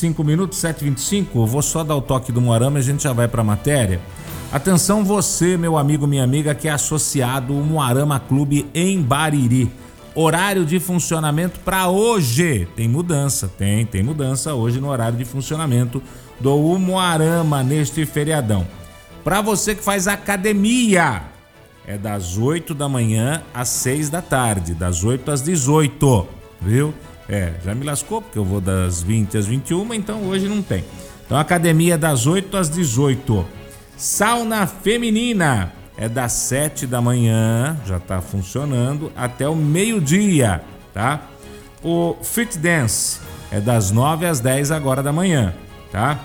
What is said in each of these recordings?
25 minutos, 7h25. Vou só dar o toque do Moarama e a gente já vai para a matéria. Atenção você, meu amigo, minha amiga, que é associado ao Moarama Clube em Bariri. Horário de funcionamento para hoje. Tem mudança hoje no horário de funcionamento do Moarama neste feriadão. Para você que faz academia, é das 8 da manhã às 6 da tarde, das 8 às 18, viu? Já me lascou, porque eu vou das 20 às 21, então hoje não tem. Então academia das 8 às 18. Sauna feminina é das 7 da manhã, já tá funcionando, até o meio-dia, tá? O Fit Dance é das 9 às 10 agora da manhã, tá?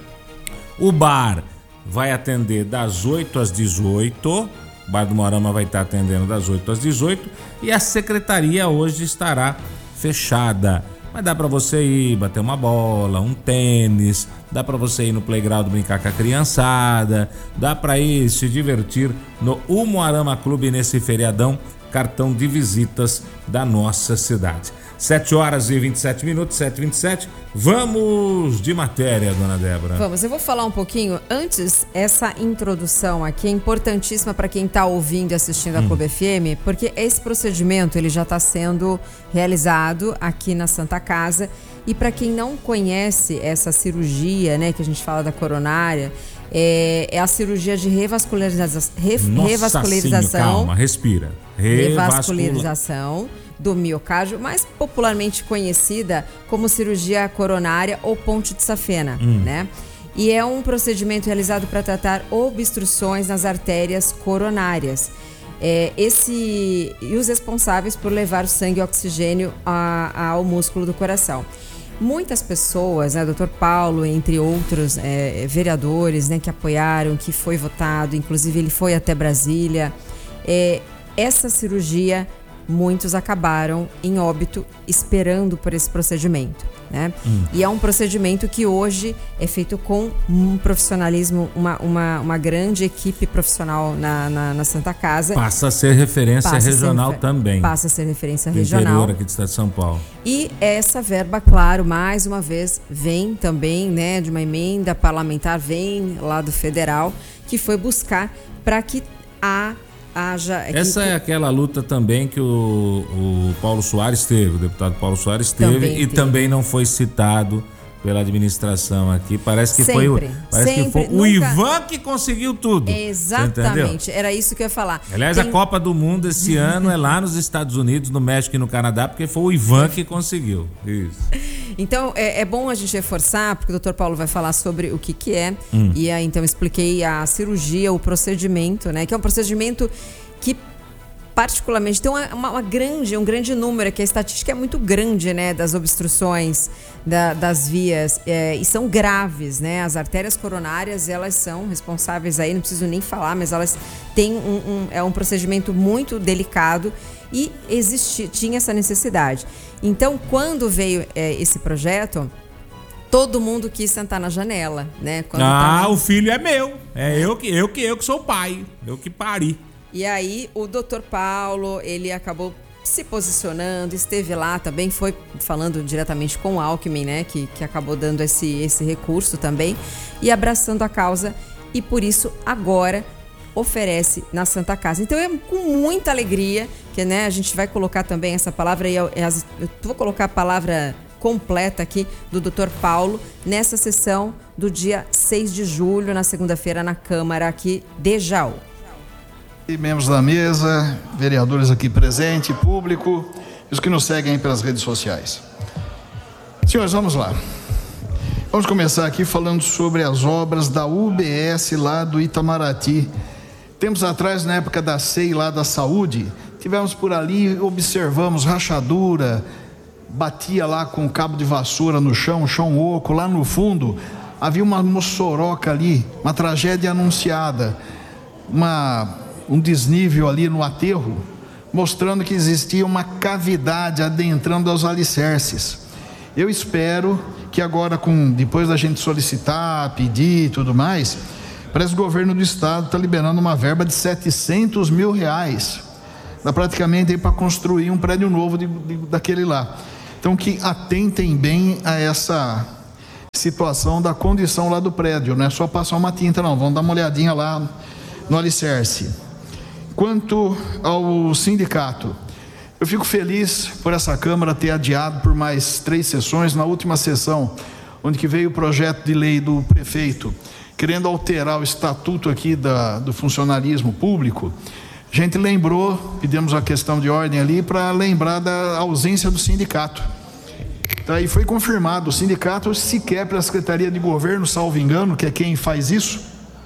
O bar vai atender das 8 às 18, o Bar do Moarama vai estar atendendo das 8 às 18 e a secretaria hoje estará fechada. Mas dá pra você ir bater uma bola, um tênis, dá pra você ir no playground brincar com a criançada, dá pra ir se divertir no Moarama Clube nesse feriadão, cartão de visitas da nossa cidade. 7h27, 7h27. Vamos de matéria, dona Débora. Vamos, eu vou falar um pouquinho. Antes, essa introdução aqui é importantíssima para quem está ouvindo e assistindo a Clube FM, porque esse procedimento ele já está sendo realizado aqui na Santa Casa. E para quem não conhece essa cirurgia, né, que a gente fala da coronária, é a cirurgia de revascularização. Calma, respira. Revascularização do miocárdio, mais popularmente conhecida como cirurgia coronária ou ponte de safena, né? E é um procedimento realizado para tratar obstruções nas artérias coronárias. E os responsáveis por levar o sangue e oxigênio ao músculo do coração. Muitas pessoas, né, Dr. Paulo, entre outros vereadores, né, que apoiaram, que foi votado, inclusive ele foi até Brasília. Essa cirurgia, muitos acabaram em óbito esperando por esse procedimento, né? E é um procedimento que hoje é feito com um profissionalismo, uma grande equipe profissional na Santa Casa. Passa a ser referência regional também. Passa a ser referência regional. Interior aqui do estado de São Paulo. E essa verba, claro, mais uma vez, vem também, né, de uma emenda parlamentar, vem lá do federal, que foi buscar para que essa é aquela luta também que o Paulo Soares teve, o deputado Paulo Soares teve, também não foi citado pela administração aqui. Parece que foi o Ivan que conseguiu tudo. Exatamente, era isso que eu ia falar. Aliás, a Copa do Mundo esse ano é lá nos Estados Unidos, no México e no Canadá, porque foi o Ivan que conseguiu. Isso. Então, é bom a gente reforçar, porque o Dr. Paulo vai falar sobre o que é. E aí, então, eu expliquei a cirurgia, o procedimento, né? Que é um procedimento que particularmente tem um grande número, que a estatística é muito grande, né, das obstruções das vias, e são graves, né? As artérias coronárias, elas são responsáveis aí, não preciso nem falar, mas elas têm um procedimento muito delicado e tinha essa necessidade. Então, quando veio esse projeto, todo mundo quis sentar na janela, né? O filho é meu, eu que sou o pai, eu que pari. E aí o Dr. Paulo, ele acabou se posicionando, esteve lá também, foi falando diretamente com o Alckmin, né, que acabou dando esse recurso também, e abraçando a causa, e por isso agora oferece na Santa Casa. Então é com muita alegria que, né, a gente vai colocar também essa palavra, eu vou colocar a palavra completa aqui do Dr. Paulo nessa sessão do dia 6 de julho, na segunda-feira, na Câmara aqui de Jaú. E membros da mesa, vereadores aqui presentes, público, os que nos seguem pelas redes sociais. Senhores, vamos lá. Vamos começar aqui falando sobre as obras da UBS lá do Itamaraty. Tempos atrás, na época da CEI lá da saúde, tivemos por ali, observamos rachadura, batia lá com cabo de vassoura no chão oco, lá no fundo havia uma moçoroca ali, uma tragédia anunciada, um desnível ali no aterro, mostrando que existia uma cavidade adentrando aos alicerces. Eu espero que agora, depois da gente solicitar, pedir e tudo mais, parece que o governo do estado está liberando uma verba de R$700 mil, dá praticamente para construir um prédio novo daquele lá. Então que atentem bem a situação da condição lá do prédio, não é só passar uma tinta não, vamos dar uma olhadinha lá no alicerce. Quanto ao sindicato, eu fico feliz por essa Câmara ter adiado por mais 3 sessões. Na última sessão, onde que veio o projeto de lei do prefeito, querendo alterar o estatuto aqui do funcionalismo público, a gente lembrou, pedimos a questão de ordem ali para lembrar da ausência do sindicato. Daí foi confirmado, o sindicato sequer pela Secretaria de Governo, salvo engano, que é quem faz isso,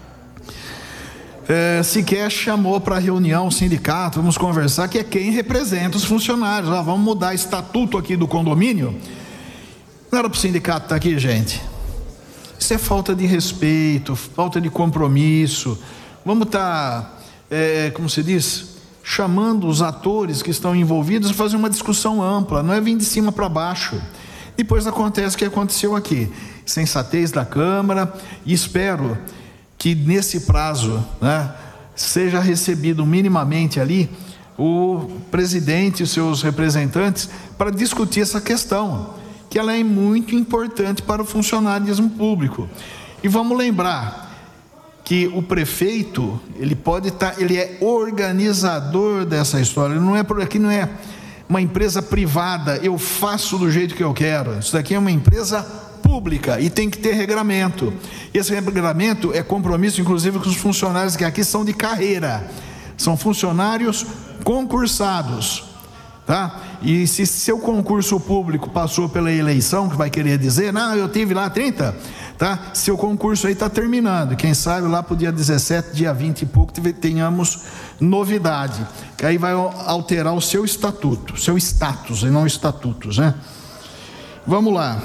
sequer chamou para reunião o sindicato, vamos conversar, que é quem representa os funcionários. Vamos mudar estatuto aqui do condomínio. Não era para o sindicato estar aqui, gente. Isso é falta de respeito, falta de compromisso. Vamos estar, como se diz, chamando os atores que estão envolvidos a fazer uma discussão ampla, não é vir de cima para baixo. Depois acontece o que aconteceu aqui, sensatez da Câmara, e espero que nesse prazo, né, seja recebido minimamente ali o presidente e os seus representantes para discutir essa questão, que ela é muito importante para o funcionalismo público. E vamos lembrar que o prefeito, ele é organizador dessa história. Aqui não é uma empresa privada, eu faço do jeito que eu quero. Isso daqui é uma empresa pública e tem que ter regramento. Esse regramento é compromisso, inclusive, com os funcionários que aqui são de carreira, são funcionários concursados, tá? E se seu concurso público passou pela eleição, que vai querer dizer, não, eu tive lá 30, tá? Seu concurso aí está terminando, quem sabe lá para o dia 17, dia 20 e pouco tenhamos novidade, que aí vai alterar o seu estatuto, seu status e não estatutos, né? Vamos lá.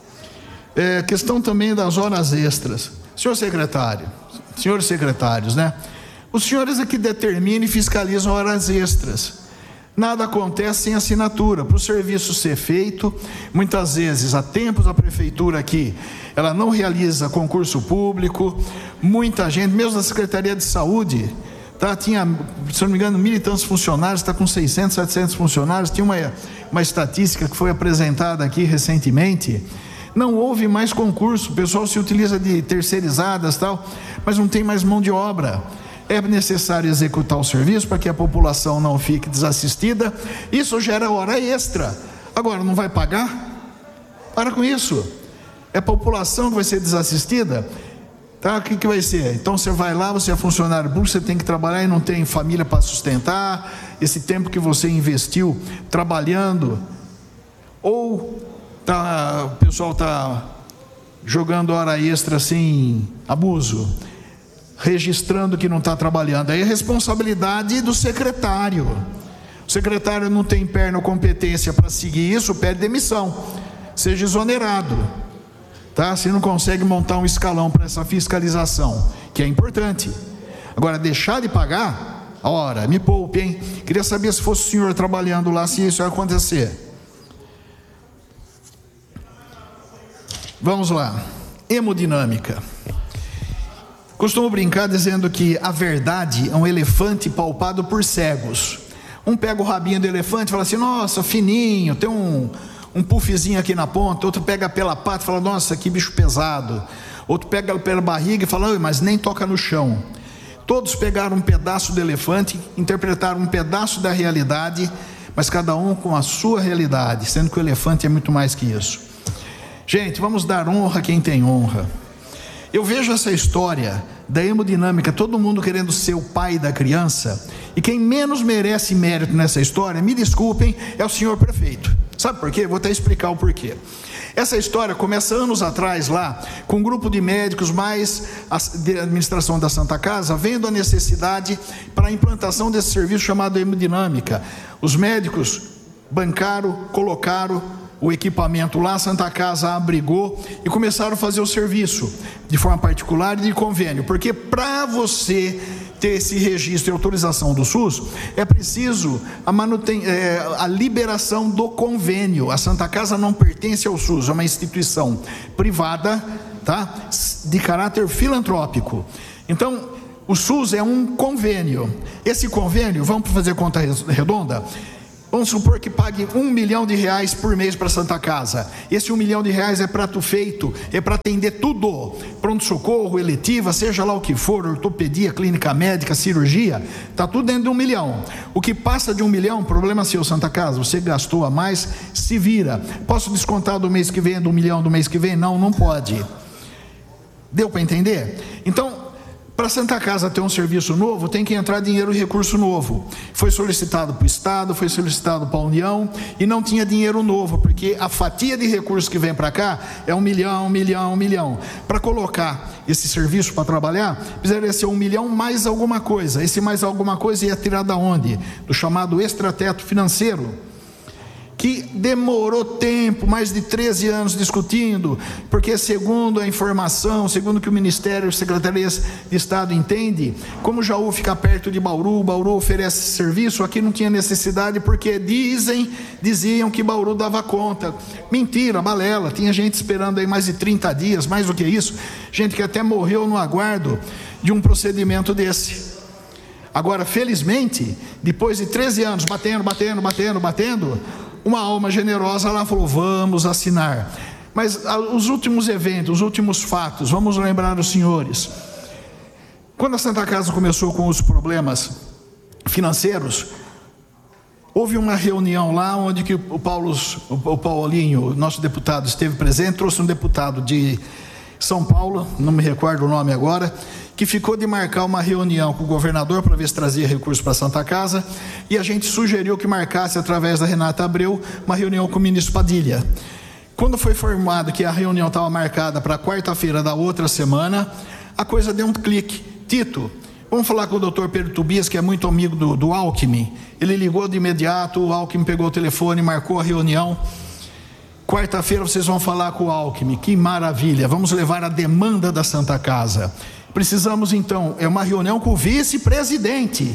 Questão também das horas extras. Senhor secretário, senhores secretários, né? Os senhores é que determinam e fiscalizam horas extras. Nada acontece sem assinatura. Para o serviço ser feito, muitas vezes, há tempos a prefeitura aqui, ela não realiza concurso público, muita gente, mesmo da Secretaria de Saúde, tá? Tinha, se não me engano, 1.000 e tantos funcionários, está com 600, 700 funcionários, tinha uma estatística que foi apresentada aqui recentemente. Não houve mais concurso, o pessoal se utiliza de terceirizadas, tal, mas não tem mais mão de obra. É necessário executar o serviço para que a população não fique desassistida. Isso gera hora extra. Agora, não vai pagar? Para com isso. É a população que vai ser desassistida? Tá? O que vai ser? Então você vai lá, você é funcionário público, você tem que trabalhar e não tem família para sustentar. Esse tempo que você investiu trabalhando, ou o pessoal está jogando hora extra sem abuso, registrando que não está trabalhando. Aí é responsabilidade do secretário. O secretário não tem perna ou competência para seguir isso, pede demissão, seja exonerado, tá? Se não consegue montar um escalão para essa fiscalização, que é importante. Agora, deixar de pagar, ora, me poupe, hein? Queria saber se fosse o senhor trabalhando lá, se isso ia acontecer. Vamos lá. Hemodinâmica. Costumo brincar dizendo que a verdade é um elefante palpado por cegos. Um pega o rabinho do elefante e fala assim, nossa, fininho, tem um puffzinho aqui na ponta. Outro pega pela pata e fala, nossa, que bicho pesado. Outro pega pela barriga e fala, mas nem toca no chão. Todos pegaram um pedaço do elefante, interpretaram um pedaço da realidade, mas cada um com a sua realidade, sendo que o elefante é muito mais que isso. Gente, vamos dar honra a quem tem honra. Eu vejo essa história da hemodinâmica, todo mundo querendo ser o pai da criança, e quem menos merece mérito nessa história, me desculpem, é o senhor prefeito. Sabe por quê? Vou até explicar o porquê. Essa história começa anos atrás lá, com um grupo de médicos mais a administração da Santa Casa, vendo a necessidade para a implantação desse serviço chamado hemodinâmica. Os médicos bancaram, colocaram o equipamento lá, a Santa Casa abrigou e começaram a fazer o serviço de forma particular e de convênio, porque para você ter esse registro e autorização do SUS, é preciso a liberação do convênio. A Santa Casa não pertence ao SUS, é uma instituição privada, tá? De caráter filantrópico. Então, o SUS é um convênio. Esse convênio, vamos fazer conta redonda, Vamos supor que pague R$1 milhão por mês para a Santa Casa. Esse R$1 milhão é prato feito, é para atender tudo. Pronto-socorro, eletiva, seja lá o que for, ortopedia, clínica médica, cirurgia, está tudo dentro de R$1 milhão. O que passa de R$1 milhão, problema seu, Santa Casa, você gastou a mais, se vira. Posso descontar do mês que vem, do R$1 milhão do mês que vem? Não, não pode. Deu para entender? Então, para a Santa Casa ter um serviço novo, tem que entrar dinheiro e recurso novo. Foi solicitado para o Estado, foi solicitado para a União e não tinha dinheiro novo, porque a fatia de recursos que vem para cá é R$1 milhão, R$1 milhão, R$1 milhão. Para colocar esse serviço para trabalhar, precisaria ser R$1 milhão mais alguma coisa. Esse mais alguma coisa ia tirar da onde? Do chamado extrateto financeiro, que demorou tempo, mais de 13 anos discutindo, porque segundo a informação, segundo o que o Ministério e a Secretaria de Estado entende, como Jaú fica perto de Bauru, Bauru oferece serviço, aqui não tinha necessidade, porque diziam que Bauru dava conta. Mentira, balela, tinha gente esperando aí mais de 30 dias, mais do que isso, gente que até morreu no aguardo de um procedimento desse. Agora, felizmente, depois de 13 anos batendo, uma alma generosa lá falou, vamos assinar. Mas os últimos eventos, os últimos fatos, vamos lembrar os senhores. Quando a Santa Casa começou com os problemas financeiros, houve uma reunião lá onde que o Paulinho, nosso deputado, esteve presente, trouxe um deputado de São Paulo, não me recordo o nome agora, que ficou de marcar uma reunião com o governador para ver se trazia recursos para a Santa Casa, e a gente sugeriu que marcasse, através da Renata Abreu, uma reunião com o ministro Padilha. Quando foi informado que a reunião estava marcada para quarta-feira da outra semana, a coisa deu um clique. Tito, vamos falar com o doutor Pedro Tobias, que é muito amigo do Alckmin. Ele ligou de imediato, o Alckmin pegou o telefone, marcou a reunião. Quarta-feira vocês vão falar com o Alckmin, que maravilha, vamos levar a demanda da Santa Casa. Precisamos então, é uma reunião com o vice-presidente.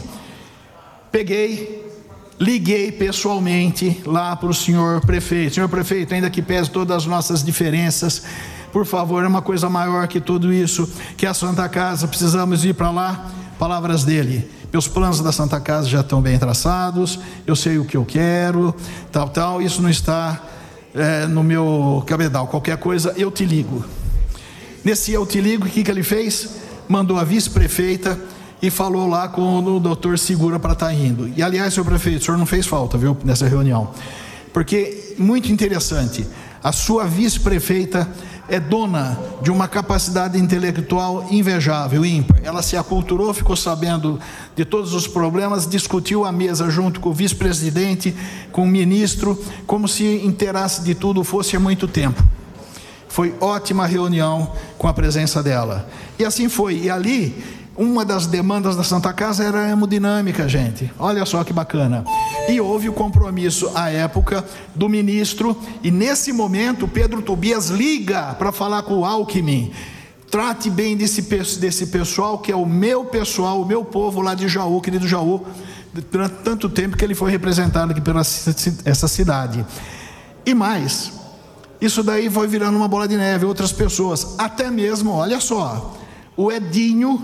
Liguei pessoalmente lá para o senhor prefeito. Senhor prefeito, ainda que pese todas as nossas diferenças, por favor, é uma coisa maior que tudo isso, que a Santa Casa, precisamos ir para lá. Palavras dele, meus planos da Santa Casa já estão bem traçados, eu sei o que eu quero, tal, isso não está no meu cabedal, qualquer coisa eu te ligo. Nesse eu te ligo, o que ele fez? Mandou a vice-prefeita e falou lá com o doutor Segura para estar indo. E aliás, senhor prefeito, o senhor não fez falta, viu, nessa reunião, porque, muito interessante, a sua vice-prefeita é dona de uma capacidade intelectual invejável, ímpar. Ela se aculturou, ficou sabendo de todos os problemas, discutiu à mesa junto com o vice-presidente, com o ministro, como se inteirasse de tudo, fosse há muito tempo. Foi ótima reunião com a presença dela. E assim foi. E ali, uma das demandas da Santa Casa era a hemodinâmica, gente. Olha só que bacana. E houve o compromisso, à época, do ministro. E nesse momento, Pedro Tobias liga para falar com o Alckmin. Trate bem desse pessoal, que é o meu pessoal, o meu povo lá de Jaú, querido Jaú. Durante tanto tempo que ele foi representado aqui pela essa cidade. E mais... isso daí foi virando uma bola de neve, outras pessoas, até mesmo, olha só, o Edinho,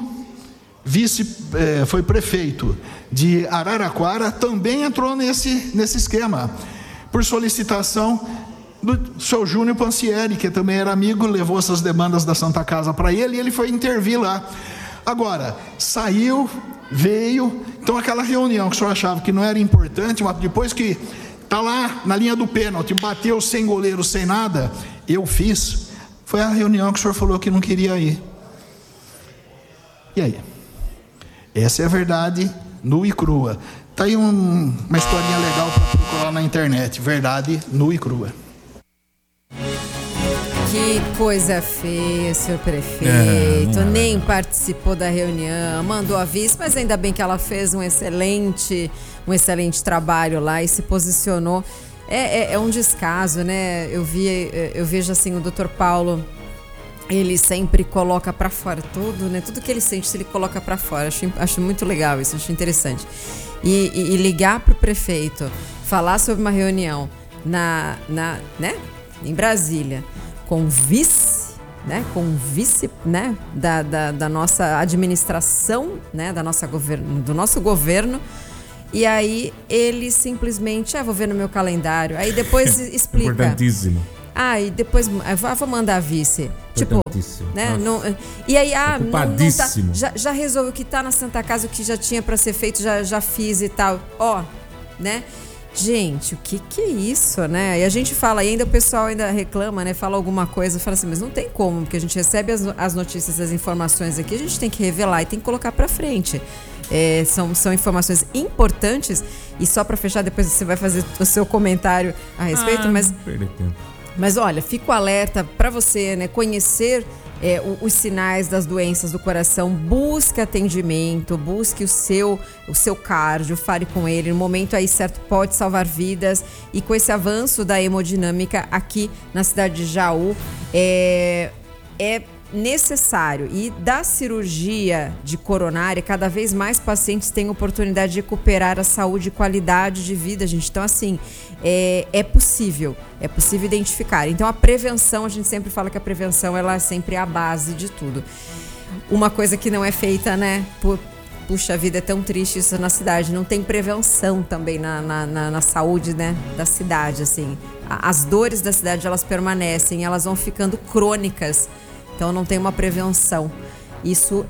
foi prefeito de Araraquara, também entrou nesse esquema, por solicitação do seu Júnior Pancieri, que também era amigo, levou essas demandas da Santa Casa para ele, e ele foi intervir lá. Agora, saiu, veio, então aquela reunião que o senhor achava que não era importante, mas depois que está lá na linha do pênalti, bateu sem goleiro, sem nada, eu fiz. Foi a reunião que o senhor falou que não queria ir. E aí? Essa é a verdade nua e crua. Está aí uma historinha legal para procurar na internet. Verdade nua e crua. Que coisa feia, senhor prefeito. Nem participou da reunião, mandou aviso, mas ainda bem que ela fez um excelente trabalho lá e se posicionou. É um descaso, né? Eu vejo assim, o Dr. Paulo, ele sempre coloca para fora tudo, né? Tudo que ele sente, ele coloca para fora. Acho muito legal isso, acho interessante. E ligar pro prefeito, falar sobre uma reunião né, em Brasília, com vice, né, da nossa administração, né, do nosso governo, E aí ele simplesmente, vou ver no meu calendário. Aí depois explica. Importantíssimo. E depois vou mandar a vice. Tipo, né? Não, e aí, não tá, já resolveu o que tá na Santa Casa, o que já tinha pra ser feito, já fiz e tal. Né? Gente, o que é isso, né? E a gente fala, e ainda o pessoal ainda reclama, né? Fala alguma coisa, fala assim, mas não tem como, porque a gente recebe as notícias, as informações aqui, a gente tem que revelar e tem que colocar pra frente. São informações importantes, e só pra fechar, depois você vai fazer o seu comentário a respeito, mas olha, fico alerta pra você, né? Conhecer os sinais das doenças do coração, busque atendimento, busque o seu cardio, fale com ele, no momento aí certo pode salvar vidas. E com esse avanço da hemodinâmica aqui na cidade de Jaú, é necessário. E da cirurgia de coronária, cada vez mais pacientes têm oportunidade de recuperar a saúde e qualidade de vida, gente. Então, assim, é possível identificar. Então, a prevenção, a gente sempre fala que a prevenção, ela sempre é a base de tudo. Uma coisa que não é feita, né? Puxa vida, é tão triste isso na cidade. Não tem prevenção também na saúde, né, da cidade, assim. As dores da cidade, elas permanecem, elas vão ficando crônicas. Então não tem uma prevenção. Isso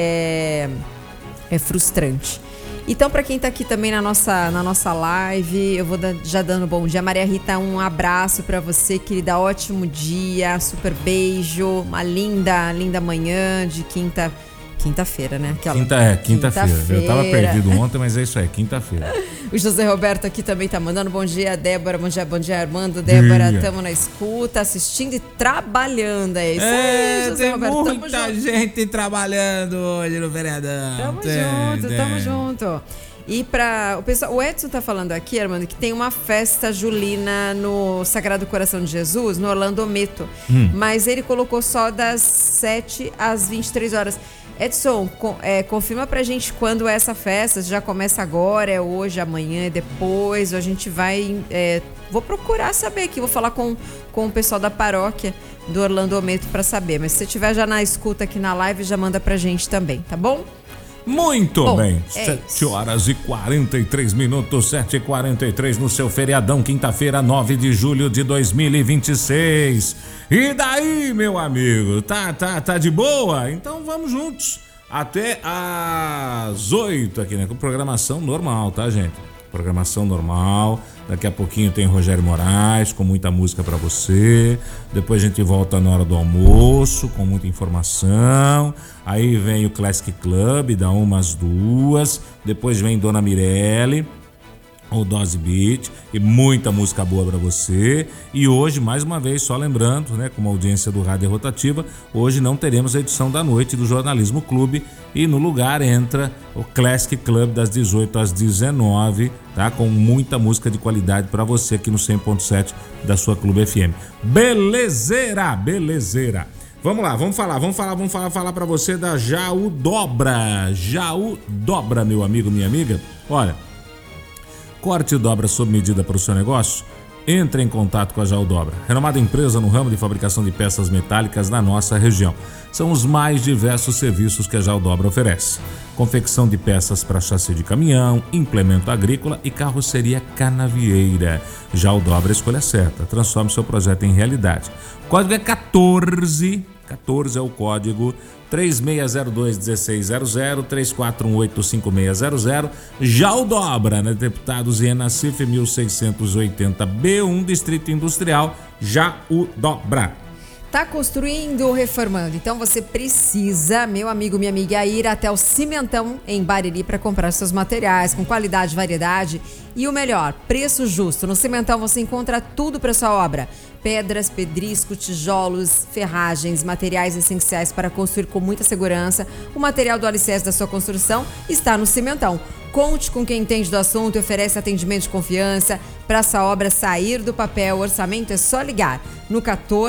é frustrante. Então, para quem está aqui também na nossa live, eu vou já dando bom dia. Maria Rita, um abraço para você, querida. Ótimo dia, super beijo. Uma linda manhã de quinta-feira, né? Quinta-feira. Eu tava perdido ontem, mas é isso aí, quinta-feira. O José Roberto aqui também tá mandando bom dia, Débora, bom dia, Armando. Débora, estamos na escuta, assistindo e trabalhando. É isso aí, José tem Roberto. Muita gente trabalhando hoje no vereadão. Tamo junto. E para o pessoal, o Edson tá falando aqui, Armando, que tem uma festa julina no Sagrado Coração de Jesus, no Orlando Meto. Mas ele colocou só das 7 às 23 horas. Edson, confirma pra gente quando é essa festa. Já começa agora, é hoje, amanhã, é depois. A gente vai... vou procurar saber aqui, vou falar com o pessoal da paróquia do Orlando Meto pra saber. Mas se você estiver já na escuta aqui na live, já manda pra gente também, tá bom? Muito bem, 7 horas e 43 minutos, 7h43 no seu feriadão, quinta-feira, 9 de julho de 2026. E daí, meu amigo, tá de boa? Então vamos juntos até às 8 aqui, né? Com programação normal, tá, gente? Programação normal. Daqui a pouquinho tem Rogério Moraes com muita música pra você. Depois a gente volta na hora do almoço com muita informação. Aí vem o Classic Club, da 1 às 2. Depois vem Dona Mirelle, o Dose Beat, e muita música boa pra você. E hoje, mais uma vez, só lembrando, né, como audiência do Rádio Rotativa, hoje não teremos a edição da noite do Jornalismo Clube, e no lugar entra o Classic Club das 18 às 19, tá? Com muita música de qualidade pra você aqui no 100.7 da sua Clube FM. Belezeira! Vamos lá, vamos falar pra você da Jaú Dobra. Jaú Dobra, meu amigo, minha amiga. Olha, corte e dobra sob medida para o seu negócio? Entre em contato com a Jaú Dobra, renomada empresa no ramo de fabricação de peças metálicas na nossa região. São os mais diversos serviços que a Jaú Dobra oferece. Confecção de peças para chassi de caminhão, implemento agrícola e carroceria canavieira. Jaú Dobra, a escolha certa. Transforme seu projeto em realidade. O código é 14 é o código 3602-1600, 3418-5600. Jaú Dobra, né? Deputado Zena Cif 1680 B1, Distrito Industrial, Jaú Dobra. Tá construindo ou reformando? Então você precisa, meu amigo, minha amiga, ir até o Cimentão em Bariri para comprar seus materiais com qualidade, variedade e o melhor, preço justo. No Cimentão você encontra tudo para sua obra: pedras, pedrisco, tijolos, ferragens, materiais essenciais para construir com muita segurança. O material do alicerce da sua construção está no Cimentão. Conte com quem entende do assunto e oferece atendimento de confiança. Para essa obra sair do papel, o orçamento é só ligar no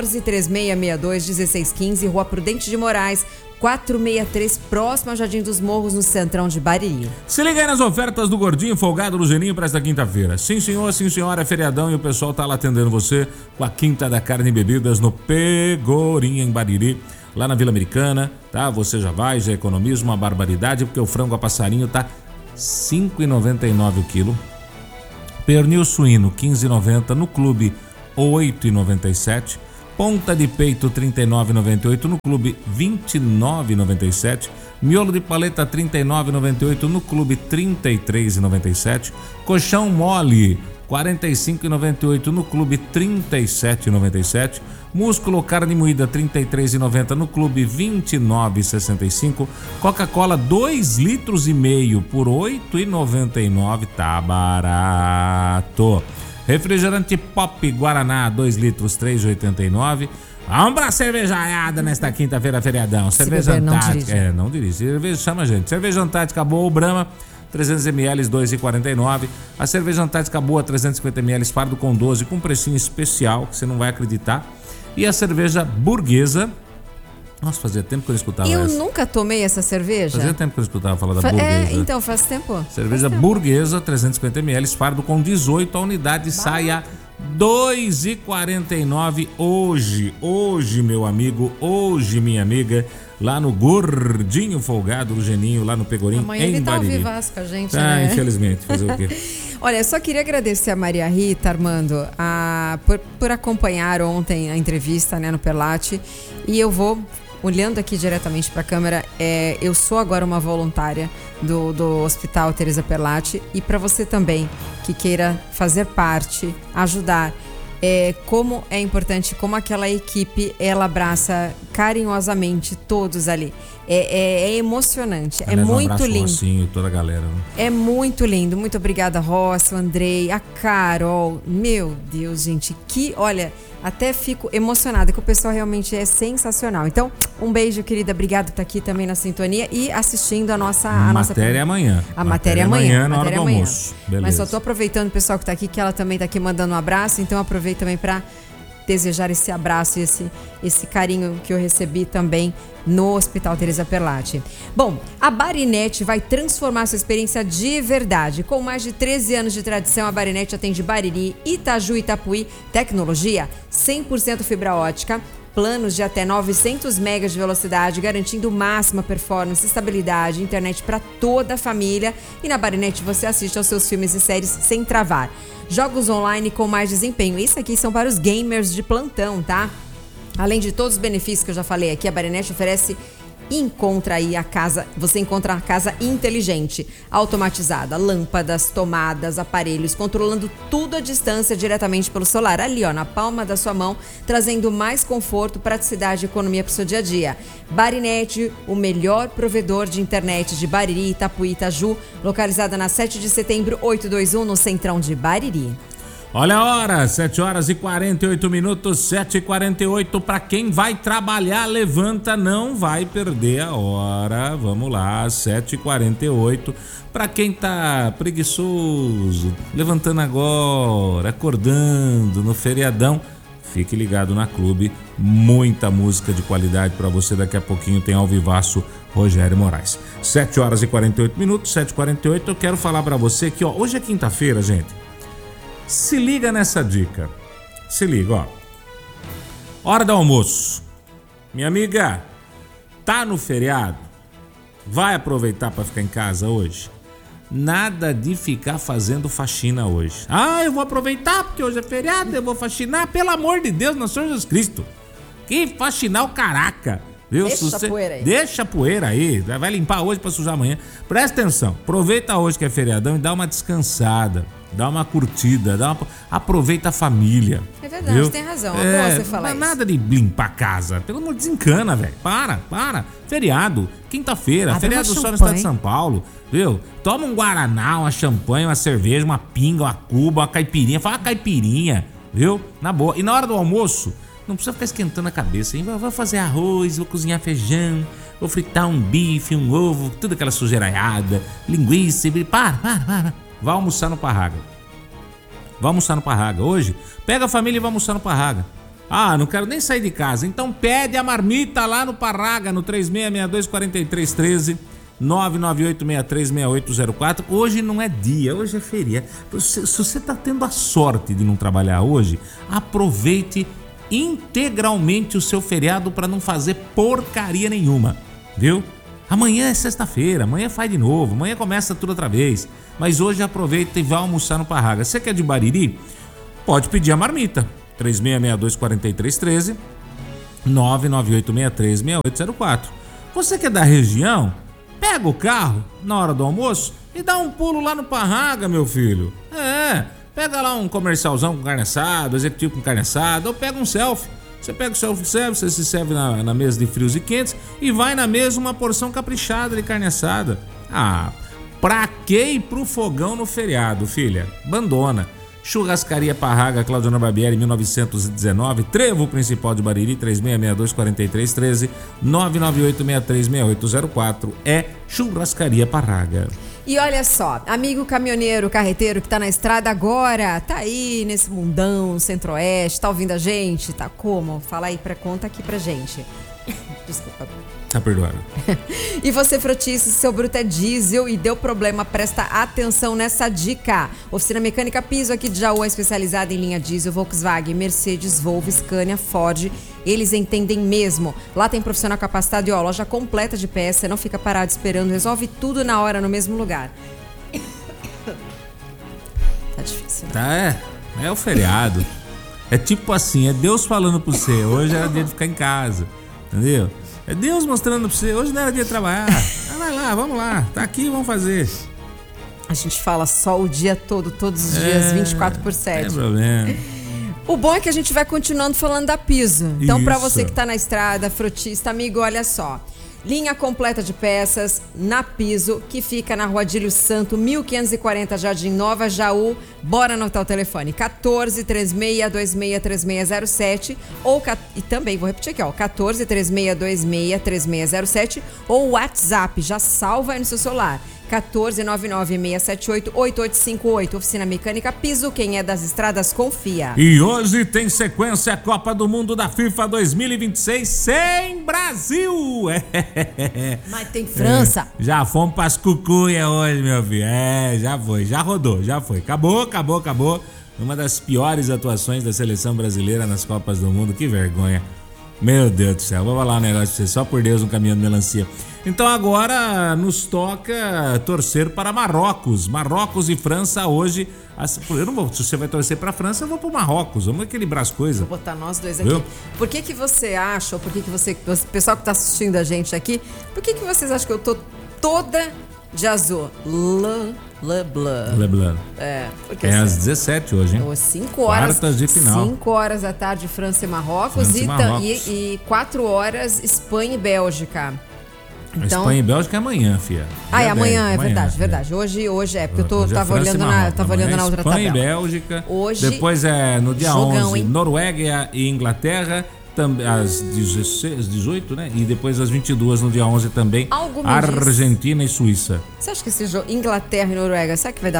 14-3662-1615, Rua Prudente de Moraes, 463, próximo ao Jardim dos Morros, no Centrão de Bariri. Se liga aí nas ofertas do Gordinho Folgado do Geninho para esta quinta-feira. Sim, senhor, sim, senhora, é feriadão e o pessoal tá lá atendendo você com a Quinta da Carne e Bebidas no Pegorinha, em Bariri, lá na Vila Americana, tá? Você já vai, já economiza uma barbaridade, porque o frango a passarinho tá 5,99 o quilo. Pernil suíno, 15,90 no clube, 8,97. Ponta de peito, 39,98 no clube, 29,97. Miolo de paleta, 39,98 no clube, 33,97. Colchão mole, 45,98 no clube, 37,97. Músculo carne moída, 33,90 no clube, 29,65. Coca-Cola 2,5 litros por 8,99, tá barato. Refrigerante Pop Guaraná 2 litros, 3,89. Vamos pra cervejaiada nesta quinta-feira, feriadão. Cerveja Antártica. Não dirige. Cerveja, chama a gente. Cerveja Antártica Boa Brahma, 300 ml, 2,49. A cerveja Antártica Boa, 350 ml, fardo com 12, com precinho especial, que você não vai acreditar. E a cerveja Burguesa. Nossa, fazia tempo que eu escutava essa. Eu nunca tomei essa cerveja. Fazia tempo que eu escutava falar da Burguesa. Então, faz tempo. Cerveja Burguesa, 350 ml, fardo com 18, a unidade sai a 2,49 hoje, meu amigo, hoje, minha amiga, lá no Gordinho Folgado, do Geninho, lá no Pegorim, amanhã em ele tá ao Bariri. vivaço com a gente, né? Infelizmente, fazer o quê? Olha, eu só queria agradecer a Maria Rita, Armando, por acompanhar ontem a entrevista, né, no Perlate, e eu vou, olhando aqui diretamente para a câmera, eu sou agora uma voluntária do Hospital Teresa Perlate, e para você também, que queira fazer parte, ajudar, como é importante, como aquela equipe, ela abraça carinhosamente todos ali. É emocionante, é muito lindo. Rocinho, toda a galera, né? É muito lindo. Muito obrigada, Rossi, o Andrei, a Carol. Meu Deus, gente, olha, até fico emocionada, que o pessoal realmente é sensacional. Então, um beijo, querida. Obrigada por estar aqui também na sintonia e assistindo a nossa matéria amanhã. A matéria amanhã, na hora do almoço. Beleza. Mas só tô aproveitando o pessoal que tá aqui, que ela também tá aqui mandando um abraço, então aproveito também para desejar esse abraço e esse carinho que eu recebi também no Hospital Teresa Perlate. Bom, a Barinet vai transformar sua experiência de verdade. Com mais de 13 anos de tradição, a Barinet atende Bariri, Itaju e Itapuí. Tecnologia 100% fibra ótica, planos de até 900 megas de velocidade, garantindo máxima performance, estabilidade, internet para toda a família. E na Barinet você assiste aos seus filmes e séries sem travar. Jogos online com mais desempenho. Isso aqui são para os gamers de plantão, tá? Além de todos os benefícios que eu já falei aqui, a Barinet oferece e encontra aí você encontra a casa inteligente, automatizada, lâmpadas, tomadas, aparelhos, controlando tudo à distância diretamente pelo celular, ali ó, na palma da sua mão, trazendo mais conforto, praticidade e economia para o seu dia a dia. Barinet, o melhor provedor de internet de Bariri, Itapuí e Itaju, localizada na 7 de setembro, 821, no centrão de Bariri. Olha a hora, 7 horas e 48 minutos, 7h48. Para quem vai trabalhar, levanta, não vai perder a hora. Vamos lá, 7h48. Para quem tá preguiçoso, levantando agora, acordando no feriadão, fique ligado na Clube. Muita música de qualidade para você. Daqui a pouquinho tem ao vivaço Rogério Moraes. 7 horas e 48 minutos, 7h48. Eu quero falar para você que, ó, hoje é quinta-feira, gente. Se liga nessa dica. Se liga, ó. Hora do almoço. Minha amiga, tá no feriado? Vai aproveitar para ficar em casa hoje? Nada de ficar fazendo faxina hoje. Ah, eu vou aproveitar porque hoje é feriado, eu vou faxinar. Pelo amor de Deus, nosso Senhor Jesus Cristo. Que faxinar o caraca. Viu? Deixa a poeira aí. Deixa a poeira aí. Vai limpar hoje para sujar amanhã. Presta atenção. Aproveita hoje que é feriadão e dá uma descansada. Dá uma curtida, aproveita a família. É verdade, viu? Tem razão. É bom você falar isso. Nada de limpar a casa. Pelo amor de Deus, desencana, velho. Para. Feriado, quinta-feira, feriado só no estado de São Paulo, viu? Toma um guaraná, uma champanhe, uma cerveja, uma pinga, uma cuba, uma caipirinha. Fala caipirinha, viu? Na boa. E na hora do almoço, não precisa ficar esquentando a cabeça, hein? Vou fazer arroz, vou cozinhar feijão, vou fritar um bife, um ovo, tudo aquela sujeiraiada, linguiça, para. Vai almoçar no Parraga. Hoje, pega a família e vai almoçar no Parraga. Ah, não quero nem sair de casa. Então pede a marmita lá no Parraga, no 3662-4313, 998636804. Hoje não é dia, hoje é feriado. Se você tá tendo a sorte de não trabalhar hoje, aproveite integralmente o seu feriado para não fazer porcaria nenhuma, viu? Amanhã é sexta-feira, amanhã faz de novo, amanhã começa tudo outra vez. Mas hoje aproveita e vai almoçar no Parraga. Você que é de Bariri? Pode pedir a marmita. 3662-4313, 99863-6804. Você que é da região? Pega o carro na hora do almoço e dá um pulo lá no Parraga, meu filho. Pega lá um comercialzão com carne assada, executivo com carne assada, ou pega um selfie. Você pega o self-service, você se serve na mesa de frios e quentes e vai na mesa uma porção caprichada de carne assada. Pra que ir pro fogão no feriado, filha? Abandona. Churrascaria Parraga, Claudiano Barbieri, 1919, Trevo Principal de Bariri, 3662-4313, 99863-6804. É Churrascaria Parraga. E olha só, amigo caminhoneiro, carreteiro que tá na estrada agora, tá aí nesse mundão, centro-oeste, tá ouvindo a gente? Tá como? Fala aí, conta aqui pra gente. Desculpa. Tá perdoado. E você, frotista, seu bruto é diesel e deu problema, presta atenção nessa dica. Oficina Mecânica Piso aqui de Jaú é especializada em linha diesel, Volkswagen, Mercedes, Volvo, Scania, Ford. Eles entendem mesmo. Lá tem profissional capacitado e loja completa de peças. Você não fica parado esperando, resolve tudo na hora, no mesmo lugar. Tá difícil, né? Tá, é o feriado. É tipo assim, é Deus falando pra você, hoje era dia de ficar em casa, entendeu? É Deus mostrando pra você, hoje não era dia de trabalhar. Vai lá, vamos lá, tá aqui, vamos fazer. A gente fala só o dia todo, todos os dias, 24/7. Não tem problema. O bom é que a gente vai continuando falando da Piso. Então, pra você que tá na estrada, frotista, amigo, olha só. Linha completa de peças na Piso, que fica na Rua Adílio Santo, 1540, Jardim Nova, Jaú. Bora anotar o telefone, 1436263607 e também, vou repetir aqui, ó, 1436263607 ou WhatsApp, já salva aí no seu celular. 14996788858. Oficina Mecânica Piso, quem é das estradas confia. E hoje tem sequência Copa do Mundo da FIFA 2026 sem Brasil. Mas tem França. Já fomos pras cucuia hoje, meu filho. Já foi, já rodou, já foi. Acabou. Uma das piores atuações da seleção brasileira nas Copas do Mundo. Que vergonha. Meu Deus do céu, vou falar um negócio pra você, só por Deus, um caminhão de melancia. Então agora nos toca torcer para Marrocos e França hoje. Eu não vou, se você vai torcer para França, eu vou para Marrocos, vamos equilibrar as coisas. Vou botar nós dois aqui. Viu? Por que você acha, ou por que você, o pessoal que tá assistindo a gente aqui, por que vocês acham que eu tô toda de azul? Leblanc. Porque às 17 hoje, hein? 5 horas. Quartas de final. 5 horas da tarde, França e Marrocos. E 4 horas, Espanha e Bélgica. Então, Espanha e Bélgica é amanhã, filha. É amanhã, é verdade. Hoje é, porque eu tava olhando na outra tabela. Espanha e Bélgica. Hoje, depois no dia jogão, 11, hein? Noruega e Inglaterra. Às 18, né? E depois às 22 no dia 11 também, Argentina e Suíça. Você acha que esse jogo, Inglaterra e Noruega, será que vai dar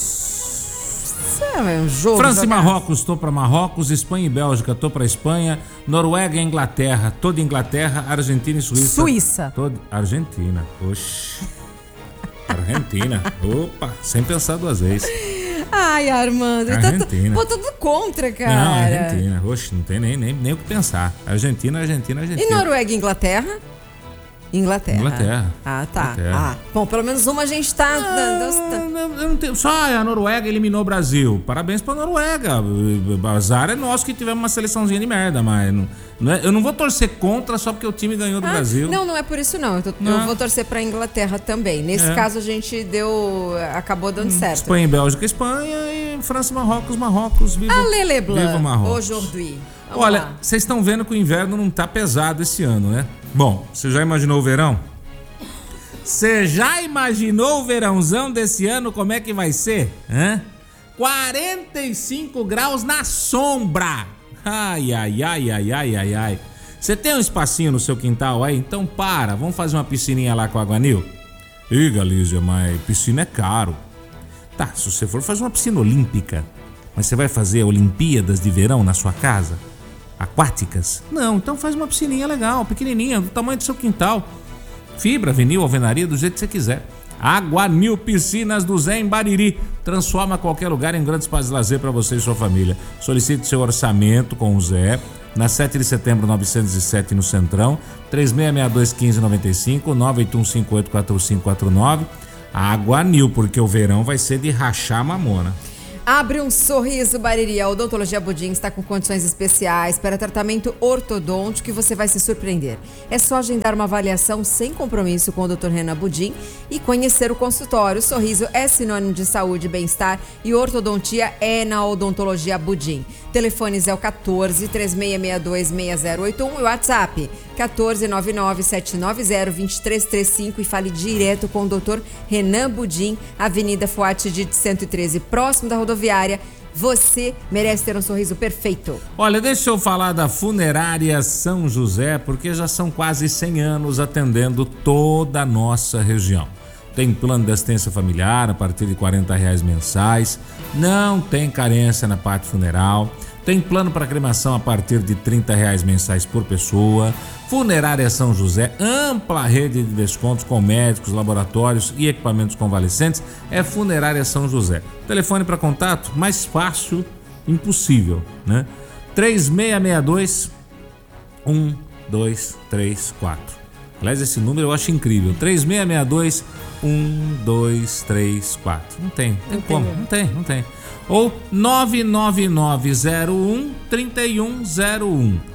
um jogo? França e Marrocos, tô pra Marrocos. Espanha e Bélgica, tô pra Espanha. Noruega e Inglaterra, toda Inglaterra. Argentina e Suíça. Argentina, oxi. Argentina, opa, sem pensar duas vezes. Ai, Armando, Argentina. Tá tudo contra, cara. Não, Argentina. Oxe, não tem nem o que pensar. Argentina. E Noruega e Inglaterra? Inglaterra. Ah, tá. Inglaterra. Bom, pelo menos uma a gente tá dando. Eu não tenho. Só a Noruega eliminou o Brasil. Parabéns pra Noruega. O azar é nosso que tivemos uma seleçãozinha de merda, mas eu não vou torcer contra só porque o time ganhou do Brasil. Não é por isso não. Eu vou torcer pra Inglaterra também. Nesse caso a gente acabou dando certo. Espanha e Bélgica, Espanha e França e Marrocos. Viva Marrocos. Aujourd'hui. Olha, vocês estão vendo que o inverno não tá pesado esse ano, né? Bom, você já imaginou o verão? Você já imaginou o verãozão desse ano, como é que vai ser? 45 graus na sombra. Ai. Você tem um espacinho no seu quintal aí? Então vamos fazer uma piscininha lá com a Aguanil? Ih, Galícia, mas piscina é caro. Tá, se você for fazer uma piscina olímpica, mas você vai fazer Olimpíadas de verão na sua casa? Aquáticas? Não, então faz uma piscininha legal, pequenininha, do tamanho do seu quintal. Fibra, vinil, alvenaria, do jeito que você quiser. Aguanil Piscinas do Zé em Bariri. Transforma qualquer lugar em grande espaço de lazer para você e sua família. Solicite seu orçamento com o Zé na 7 de setembro 907 no Centrão, 3662-1595, 981584549. Água Nil, porque o verão vai ser de rachar a mamona. Abre um sorriso, Bariri. A Odontologia Budin está com condições especiais para tratamento ortodôntico que você vai se surpreender. É só agendar uma avaliação sem compromisso com o Dr. Renan Budin e conhecer o consultório. O sorriso é sinônimo de saúde, bem-estar e ortodontia é na Odontologia Budin. Telefones é o 14-3662-6081 e o WhatsApp 1499-790-2335 e fale direto com o Dr. Renan Budin, Avenida Fuate de 113, próximo da rodoviária. Você merece ter um sorriso perfeito. Olha, deixa eu falar da Funerária São José, porque já são quase 100 anos atendendo toda a nossa região. Tem plano de assistência familiar a partir de R$40 mensais, não tem carência na parte funeral, tem plano para cremação a partir de R$30 mensais por pessoa. Funerária São José, ampla rede de descontos com médicos, laboratórios e equipamentos convalescentes, é Funerária São José. Telefone para contato, mais fácil, impossível, né? 3662-1234. Aliás, esse número eu acho incrível, 3662-1234. Não tem como, não tem. Ou 99901-3101.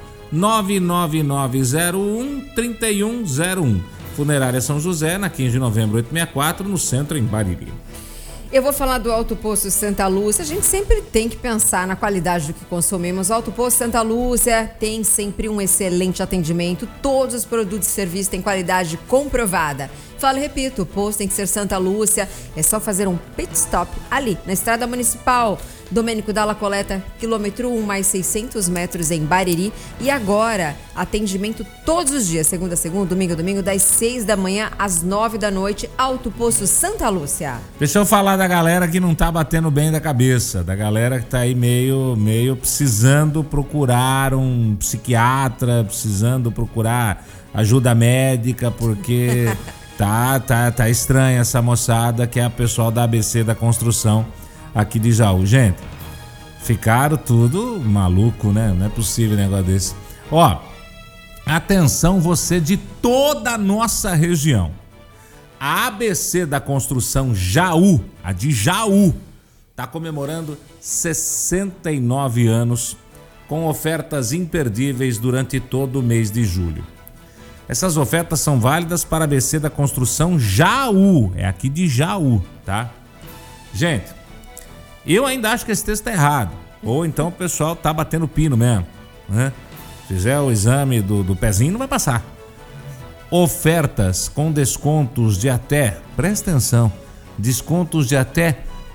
99901-3101. Funerária São José, na 15 de novembro 864, no centro, em Bariri. Eu vou falar do Alto Posto Santa Lúcia. A gente sempre tem que pensar na qualidade do que consumimos. O Alto Posto Santa Lúcia tem sempre um excelente atendimento. Todos os produtos e serviços têm qualidade comprovada. Falo e repito, o posto tem que ser Santa Lúcia. É só fazer um pit stop ali, na Estrada Municipal. Domênico Dalla Coleta, quilômetro 1, mais 600 metros em Bariri. E agora, atendimento todos os dias, segunda a segunda, domingo a domingo, das 6 da manhã às 9 da noite, Alto Posto Santa Lúcia. Deixa eu falar da galera que não tá batendo bem da cabeça, da galera que tá aí meio precisando procurar um psiquiatra, precisando procurar ajuda médica, porque tá estranha essa moçada que é a pessoal da ABC da Construção aqui de Jaú. Gente, ficaram tudo maluco, né? Não é possível um negócio desse. Ó, atenção você de toda a nossa região. A ABC da Construção Jaú, a de Jaú, tá comemorando 69 anos com ofertas imperdíveis durante todo o mês de julho. Essas ofertas são válidas para a ABC da Construção Jaú, é aqui de Jaú, tá? Gente, eu ainda acho que esse texto tá errado. Ou então o pessoal tá batendo pino mesmo, né? Se fizer o exame do pezinho, não vai passar. Ofertas com descontos de até, presta atenção, descontos de até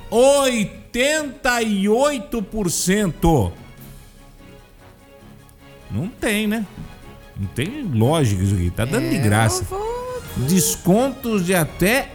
88%. Não tem, né? Não tem lógica isso aqui, tá dando de graça. Descontos de até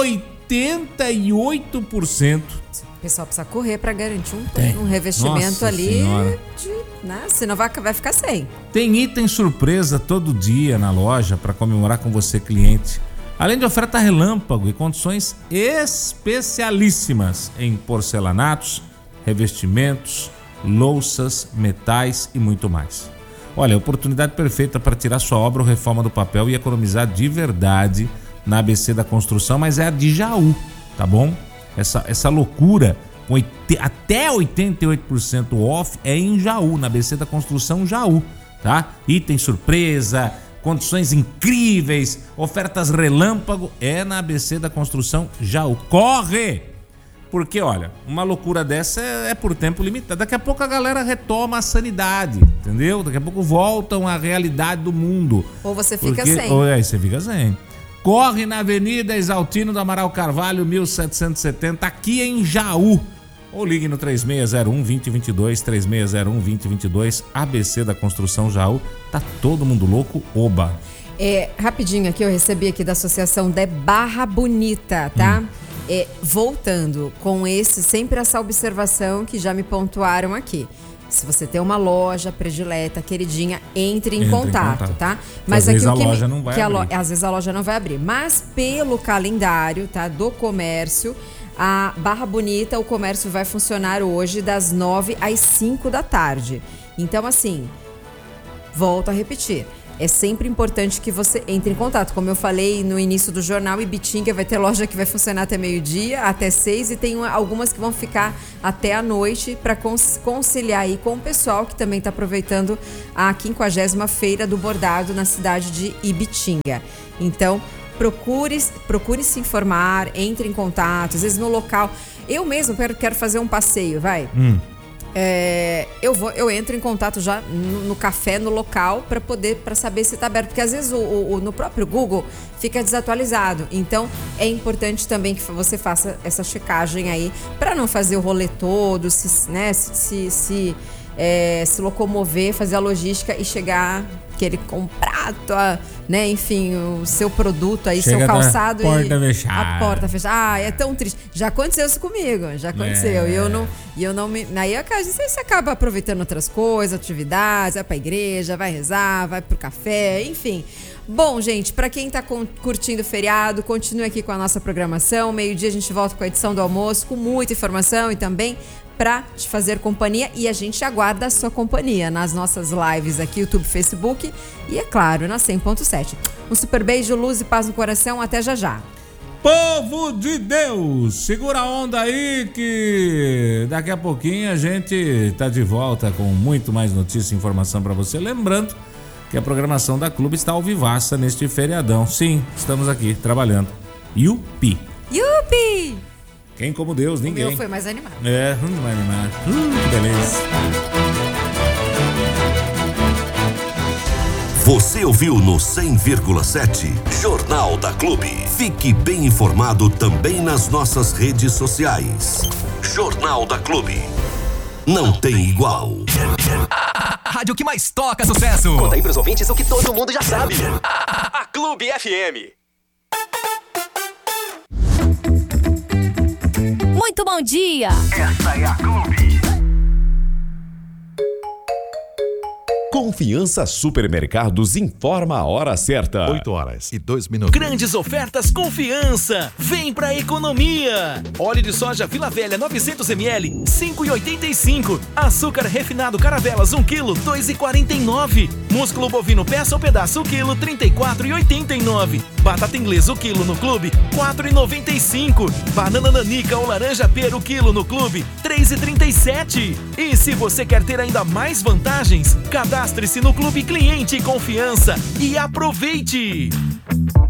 88%. O pessoal precisa correr para garantir um revestimento. Nossa ali, senão vai ficar sem. Tem item surpresa todo dia na loja para comemorar com você, cliente. Além de oferta relâmpago e condições especialíssimas em porcelanatos, revestimentos, louças, metais e muito mais. Olha, oportunidade perfeita para tirar sua obra ou reforma do papel e economizar de verdade na ABC da Construção, mas é a de Jaú, tá bom? Essa loucura, até 88% off, é em Jaú, na ABC da Construção Jaú, tá? Item surpresa, condições incríveis, ofertas relâmpago, é na ABC da Construção Jaú. Corre! Porque, olha, uma loucura dessa é por tempo limitado. Daqui a pouco a galera retoma a sanidade, entendeu? Daqui a pouco voltam à realidade do mundo. Ou você fica sem. Ou aí você fica sem. Corre na Avenida Exaltino do Amaral Carvalho, 1770, aqui em Jaú. Ou ligue no 3601-2022, 3601-2022, ABC da Construção Jaú. Tá todo mundo louco, oba. Rapidinho aqui, eu recebi aqui da Associação de Barra Bonita, tá? Voltando com sempre essa observação que já me pontuaram aqui. Se você tem uma loja predileta, queridinha, entre em contato, tá? Mas às vezes a loja não vai abrir. Às vezes a loja não vai abrir. Mas pelo calendário, tá, do comércio, a Barra Bonita, o comércio vai funcionar hoje das 9 às 5 da tarde. Então, assim, Volto a repetir. É sempre importante que você entre em contato. Como eu falei no início do jornal, Ibitinga vai ter loja que vai funcionar até meio-dia, até 6, e tem algumas que vão ficar até a noite para conciliar aí com o pessoal que também está aproveitando a 50ª Feira do Bordado na cidade de Ibitinga. Então, procure se informar, entre em contato, às vezes no local. Eu mesmo quero fazer um passeio, vai. Eu entro em contato já no café, no local, para saber se está aberto, porque às vezes no próprio Google fica desatualizado. Então é importante também que você faça essa checagem aí para não fazer o rolê todo, se locomover, fazer a logística e chegar querer comprar enfim, o seu produto aí, seu calçado a porta fechada. É tão triste. Já aconteceu isso comigo, já aconteceu. E eu não me... Aí você acaba aproveitando outras coisas, atividades, vai pra igreja, vai rezar, vai pro café, enfim. Bom, gente, para quem tá curtindo o feriado, continue aqui com a nossa programação. Meio-dia a gente volta com a edição do almoço, com muita informação e também para te fazer companhia, e a gente aguarda a sua companhia nas nossas lives aqui, YouTube, Facebook e, é claro, na 100.7. Um super beijo, luz e paz no coração, até já. Povo de Deus, segura a onda aí que daqui a pouquinho a gente tá de volta com muito mais notícia e informação para você. Lembrando que a programação da Clube está ao vivaça neste feriadão. Sim, estamos aqui trabalhando. Yupi! Quem como Deus, ninguém. O meu foi mais animado. Mais animado. Que beleza. Você ouviu no 100,7 Jornal da Clube. Fique bem informado também nas nossas redes sociais. Jornal da Clube. Não tem igual. A rádio que mais toca sucesso. Conta aí pros ouvintes o que todo mundo já sabe. A Clube FM. Muito bom dia! Essa é a Clube. Confiança Supermercados informa a hora certa. 8h02. Grandes ofertas Confiança. Vem pra economia. Óleo de soja Vila Velha 900ml, 5,85. Açúcar refinado Caravelas 1 kg, 2,49. Músculo bovino peça ou pedaço 1 kg, 34,89. Batata inglesa o quilo no Clube, 4,95. Banana nanica ou laranja pera o quilo no Clube, 3,37. E se você quer ter ainda mais vantagens, cadastre-se no Clube Cliente Confiança e aproveite!